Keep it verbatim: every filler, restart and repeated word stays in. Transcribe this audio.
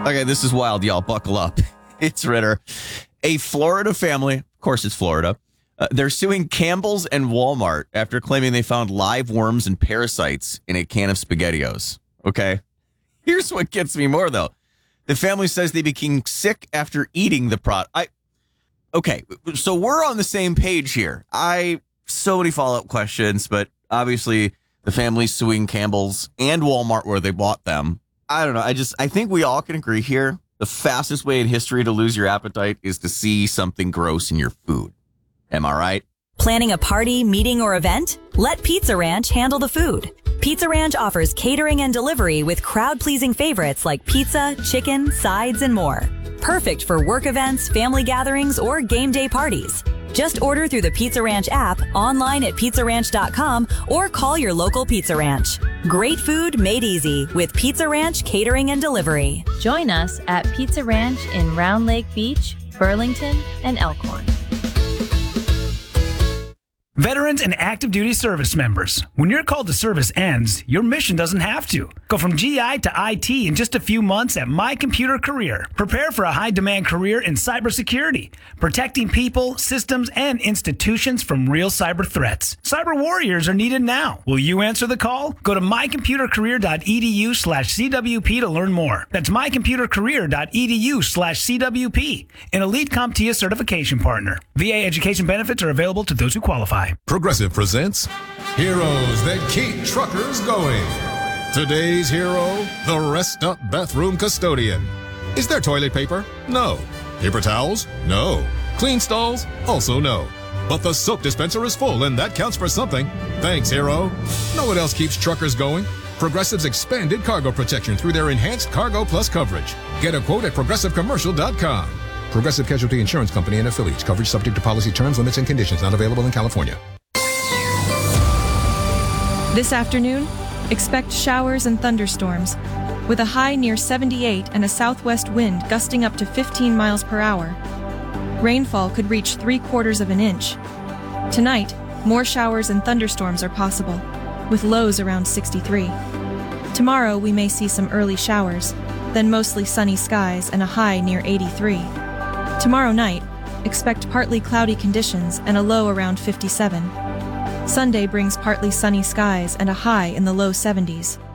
Okay, this is wild, y'all. Buckle up. It's Ritter. A Florida family, of course it's Florida, uh, they're suing Campbell's and Walmart after claiming they found live worms and parasites in a can of SpaghettiOs. Okay? Here's what gets me more, though. The family says they became sick after eating the product. I, okay, so we're on the same page here. I, so many follow-up questions, but obviously the family's suing Campbell's and Walmart where they bought them. I don't know. I just, I think we all can agree here. The fastest way in history to lose your appetite is to see something gross in your food. Am I right? Planning a party, meeting, or event? Let Pizza Ranch handle the food. Pizza Ranch offers catering and delivery with crowd-pleasing favorites like pizza, chicken, sides, and more. Perfect for work events, family gatherings, or game day parties. Just order through the Pizza Ranch app, online at pizza ranch dot com, or call your local Pizza Ranch. Great food made easy with Pizza Ranch Catering and Delivery. Join us at Pizza Ranch in Round Lake Beach, Burlington, and Elkhorn. Veterans and active duty service members, when your call to service ends, your mission doesn't have to. Go from G I to I T in just a few months at My Computer Career. Prepare for a high-demand career in cybersecurity, protecting people, systems, and institutions from real cyber threats. Cyber warriors are needed now. Will you answer the call? Go to my computer career dot e d u slash c w p to learn more. That's my computer career dot e d u slash c w p, an elite CompTIA certification partner. V A education benefits are available to those who qualify. Progressive presents Heroes That Keep Truckers Going. Today's hero, the Rest Up Bathroom Custodian. Is there toilet paper? No. Paper towels? No. Clean stalls? Also no. But the soap dispenser is full, and that counts for something. Thanks, hero. Know what else keeps truckers going? Progressive's expanded cargo protection through their enhanced Cargo Plus coverage. Get a quote at progressive commercial dot com. Progressive Casualty Insurance Company and affiliates. Coverage subject to policy terms, limits, and conditions. Not available in California. This afternoon, expect showers and thunderstorms, with a high near seventy-eight and a southwest wind gusting up to fifteen miles per hour. Rainfall could reach three quarters of an inch. Tonight, more showers and thunderstorms are possible, with lows around sixty-three. Tomorrow, we may see some early showers, then mostly sunny skies and a high near eighty-three. Tomorrow night, expect partly cloudy conditions and a low around fifty-seven. Sunday brings partly sunny skies and a high in the low seventies.